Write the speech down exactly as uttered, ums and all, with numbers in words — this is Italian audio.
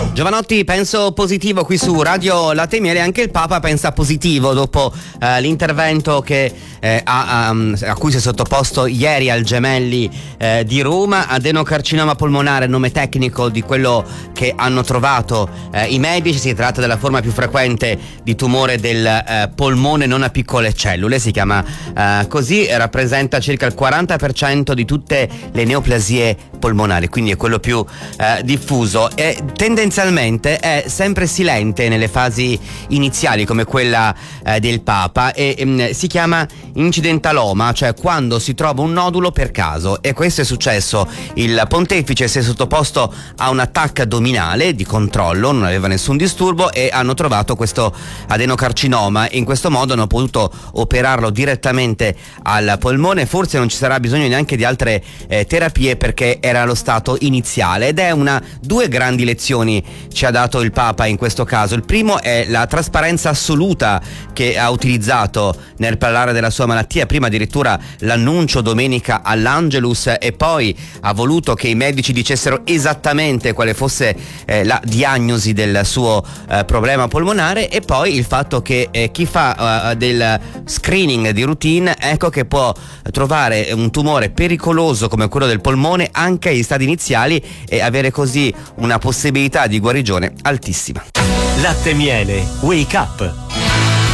Giovanotti, penso positivo qui su Radio Latte e Miele. Anche il Papa pensa positivo dopo eh, l'intervento che, eh, a, a, a cui si è sottoposto ieri al Gemelli eh, di Roma. Adenocarcinoma polmonare, nome tecnico di quello che hanno trovato eh, i medici. Si tratta della forma più frequente di tumore del eh, polmone non a piccole cellule, si chiama eh, così, rappresenta circa il quaranta per cento di tutte le neoplasie polmonari, quindi è quello più eh, diffuso e tendenzialmente è sempre silente nelle fasi iniziali come quella eh, del Papa e ehm, si chiama incidentaloma, cioè quando si trova un nodulo per caso, e questo è successo. Il pontefice si è sottoposto a un attacco addominale di controllo, non aveva nessun disturbo e hanno trovato questo adenocarcinoma e in questo modo hanno potuto operarlo direttamente al polmone. Forse non ci sarà bisogno neanche di altre eh, terapie perché era allo stato iniziale, ed è una due grandi lezioni ci ha dato il Papa in questo caso. Il primo è la trasparenza assoluta che ha utilizzato nel parlare della sua malattia, prima addirittura l'annuncio domenica all'Angelus e poi ha voluto che i medici dicessero esattamente quale fosse eh, la diagnosi del suo eh, problema polmonare, e poi il fatto che eh, chi fa eh, del screening di routine, ecco che può trovare un tumore pericoloso come quello del polmone anche agli stadi iniziali e avere così una possibilità di guarigione altissima. Latte e Miele, Wake Up.